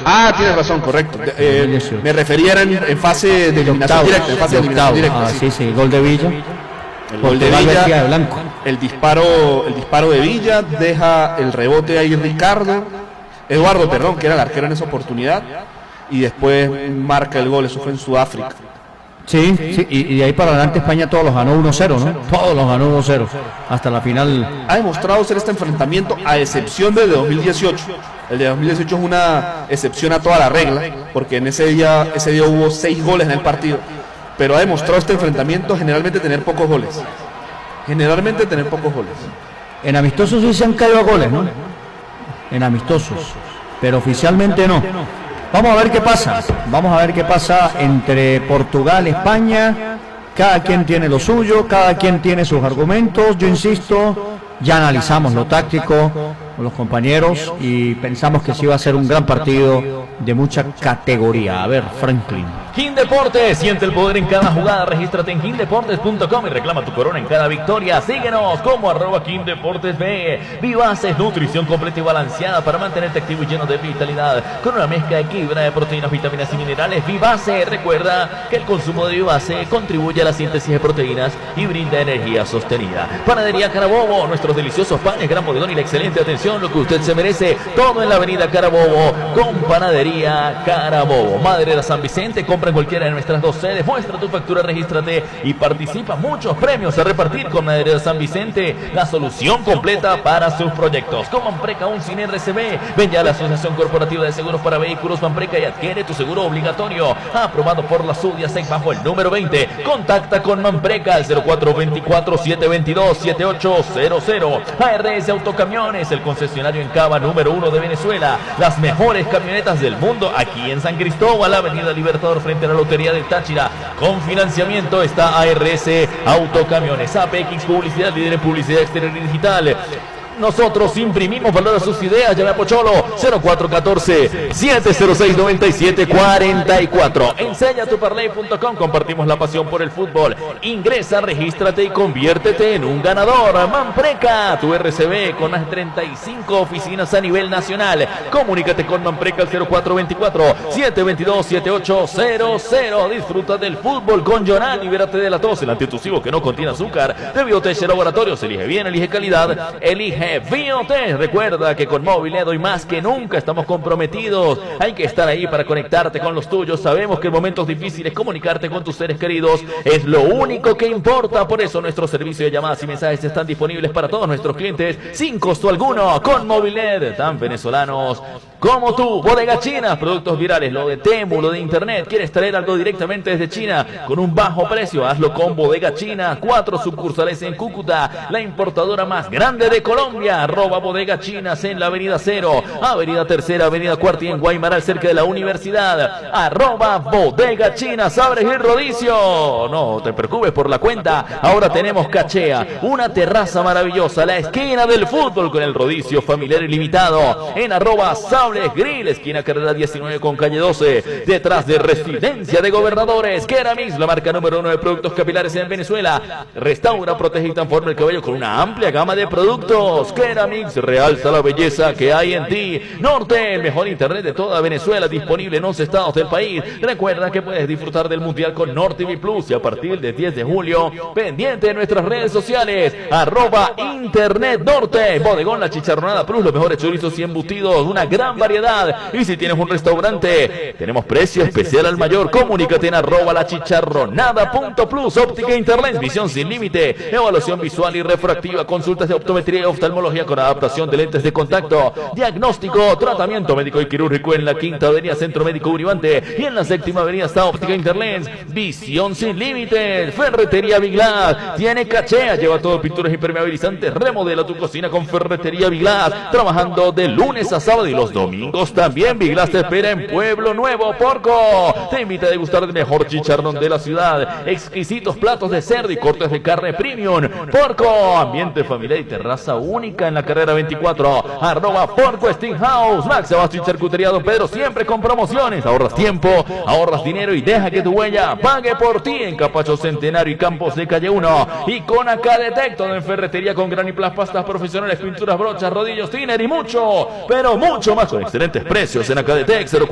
Tienes razón, correcto. 2018. Me refería en fase de eliminación directa, en fase de eliminación directa. Sí, gol de Villa. El gol de Villa, de Blanco. El disparo de Villa, deja el rebote ahí Eduardo, que era el arquero en esa oportunidad, y después marca el gol. Eso fue en Sudáfrica. Sí, y de ahí para adelante España todos los ganó 1-0, ¿no? Todos los ganó 1-0 hasta la final. Ha demostrado ser este enfrentamiento, a excepción del de 2018. El de 2018 es una excepción a toda la regla, porque en ese día hubo 6 goles en el partido. Pero ha demostrado este enfrentamiento generalmente tener pocos goles. En amistosos sí se han caído a goles, ¿no? En amistosos, pero oficialmente no. Vamos a ver qué pasa entre Portugal, España. Cada quien tiene lo suyo, cada quien tiene sus argumentos. Yo insisto, ya analizamos lo táctico con los compañeros y pensamos que sí va a ser un gran partido de mucha categoría. A ver, Franklin. Deportes, siente el poder en cada jugada. Regístrate en kindeportes.com y reclama tu corona en cada victoria. Síguenos como @KingDeportesB. Vivaces, nutrición completa y balanceada para mantenerte activo y lleno de vitalidad, con una mezcla equilibrada de proteínas, vitaminas y minerales. Vivace, recuerda que el consumo de Vivace contribuye a la síntesis de proteínas y brinda energía sostenida. Panadería Carabobo, nuestros deliciosos panes, gran bodegón y la excelente atención, lo que usted se merece, todo en la avenida Carabobo con Panadería Carabobo. Madre de San Vicente, compra en cualquiera de nuestras 2 sedes, muestra tu factura, regístrate y participa. Muchos premios a repartir con Madre de San Vicente, la solución completa para sus proyectos. Con Manpreca, un sin RCB, ven ya a la Asociación Corporativa de Seguros para Vehículos Manpreca y adquiere tu seguro obligatorio, aprobado por la SUDIASEC bajo el número 20. Contacta con Manpreca al 0424-722-7800. ARS Autocamiones, el concesionario en Cava número 1 de Venezuela. Las mejores camionetas del mundo aquí en San Cristóbal, Avenida Libertador frente a la Lotería del Táchira. Con financiamiento está ARS Autocamiones. APX Publicidad, líder en publicidad exterior y digital. Nosotros imprimimos valor a sus ideas. Llame a Pocholo 0414-706-9744. Enseñatuparlay.com. Compartimos la pasión por el fútbol. Ingresa, regístrate y conviértete en un ganador. Manpreca, tu RCB con más de 35 oficinas a nivel nacional. Comunícate con Manpreca al 0424-722-7800. Disfruta del fútbol con Yonan. Libérate de la tos, el antitusivo que no contiene azúcar. De Biotech Laboratorios. Elige bien, elige calidad, elige Biotech. Recuerda que con Móvil hoy más que nunca estamos comprometidos. Hay que estar ahí para conectarte con los tuyos. Sabemos que en momentos difíciles comunicarte con tus seres queridos es lo único que importa. Por eso nuestro servicio de llamadas y mensajes están disponibles para todos nuestros clientes sin costo alguno. Con Móvil tan venezolanos como tú. Bodega China, productos virales, lo de Temu, lo de internet. ¿Quieres traer algo directamente desde China con un bajo precio? Hazlo con Bodega China. 4 sucursales en Cúcuta, la importadora más grande de Colombia. Bodega Chinas en la Avenida 0, Avenida Tercera, Avenida Cuarta y en Guaymaral cerca de la universidad. Bodega Chinas, abres el rodicio. No te preocupes por la cuenta. Ahora tenemos Cachea, una terraza maravillosa, la esquina del fútbol con el rodicio familiar ilimitado. En Sables Grill, esquina carrera 19 con calle 12, detrás de Residencia de Gobernadores. Keramix, la marca número 1 de productos capilares en Venezuela. Restaura, protege y transforma el cabello con una amplia gama de productos. Keramix realza la belleza que hay en ti. Norte, el mejor internet de toda Venezuela, disponible en 11 estados del país. Recuerda que puedes disfrutar del Mundial con Norte TV Plus y a partir del 10 de julio, pendiente de nuestras redes sociales, @Internet Norte. Bodegón La Chicharronada Plus, los mejores chorizos y embutidos, una gran variedad. Y si tienes un restaurante, tenemos precio especial al mayor. Comunícate en @lachicharronada.plus. Óptica Interlens, visión sin límite, evaluación visual y refractiva, consultas de optometría y oftalmología con adaptación de lentes de contacto, diagnóstico, tratamiento médico y quirúrgico en la Quinta Avenida Centro Médico Uribante y en la Séptima Avenida está Óptica Interlens. Visión sin límites. Ferretería Viglas, tiene Cachea, lleva todo pinturas impermeabilizantes. Remodela tu cocina con Ferretería Viglas, trabajando de lunes a sábado y los domingos también. Viglas te espera en Pueblo Nuevo, Porco. Te invita a degustar el mejor chicharrón de la ciudad, exquisitos platos de cerdo y cortes de carne premium. Porco, ambiente familiar y terraza única en la carrera 24. @Porco Steakhouse, Max Abasto y Charcutería Don Pedro, siempre con promociones. Ahorras tiempo, ahorras dinero y deja que tu huella pague por ti en Capacho Centenario y Campos de Calle 1. Y con Acadetec, todo en ferretería con Graniplas, pastas profesionales, pinturas, brochas, rodillos, tiner y mucho, pero mucho más con excelentes precios en Acadetec.